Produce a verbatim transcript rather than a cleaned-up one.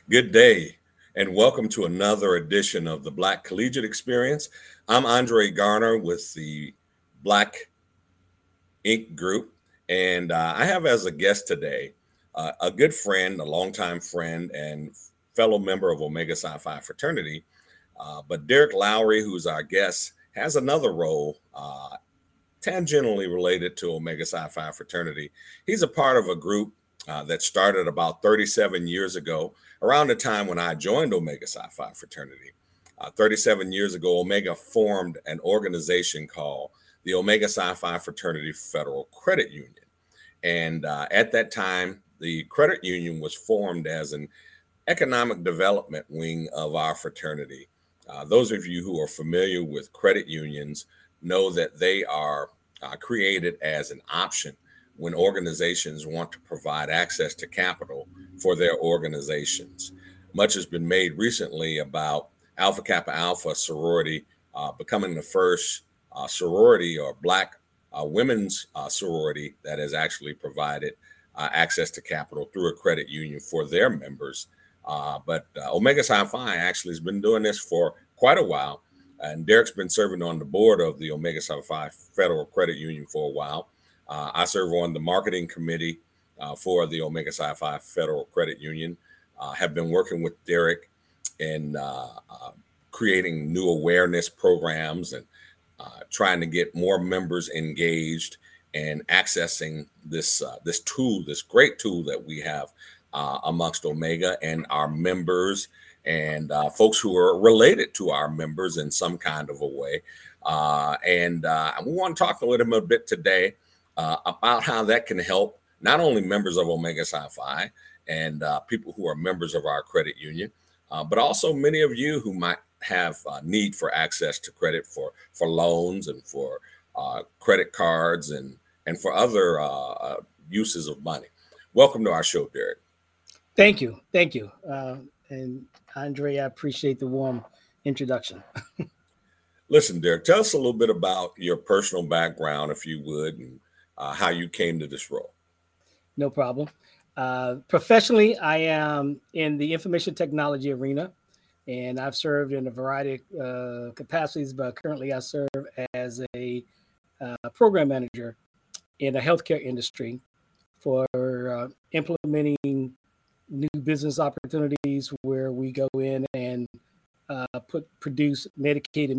Good day, and welcome to another edition of the Black Collegiate Experience. I'm Andre Garner with the Black Ink Group, and uh, I have as a guest today uh, a good friend, a longtime friend, and fellow member of Omega Psi Phi fraternity. Uh, but Derek Lowry, who's our guest, has another role uh, tangentially related to Omega Psi Phi fraternity. He's a part of a group uh, that started about thirty-seven years ago, around the time when I joined Omega Psi Phi fraternity. Uh, thirty-seven years ago, Omega formed an organization called the Omega Psi Phi Fraternity Federal Credit Union. And uh, at that time, the credit union was formed as an economic development wing of our fraternity. Uh, those of you who are familiar with credit unions know that they are uh, created as an option when organizations want to provide access to capital for their organizations. Much has been made recently about Alpha Kappa Alpha sorority uh, becoming the first uh, sorority or Black uh, women's uh, sorority that has actually provided uh, access to capital through a credit union for their members. Uh, but uh, Omega Psi Phi actually has been doing this for quite a while. And Derek's been serving on the board of the Omega Psi Phi Federal Credit Union for a while. Uh, I serve on the marketing committee uh, for the Omega Psi Phi Federal Credit Union. Uh, have been working with Derek in uh, uh, creating new awareness programs and uh, trying to get more members engaged and accessing this uh, this tool, this great tool that we have uh, amongst Omega and our members and uh, folks who are related to our members in some kind of a way. Uh, and uh, we want to talk a little bit today uh, about how that can help not only members of Omega Psi Phi and uh, people who are members of our credit union, uh, but also many of you who might have uh, need for access to credit for, for loans and for uh, credit cards and, and for other uh, uh, uses of money. Welcome to our show, Derek. Thank you. Thank you. Uh, and Andre, I appreciate the warm introduction. Listen, Derek, tell us a little bit about your personal background, if you would, and uh, how you came to this role. No problem. Uh, professionally, I am in the information technology arena, and I've served in a variety of uh, capacities, but currently I serve as a uh, program manager in the healthcare industry for uh, implementing new business opportunities where we go in and uh, put produce Medicaid and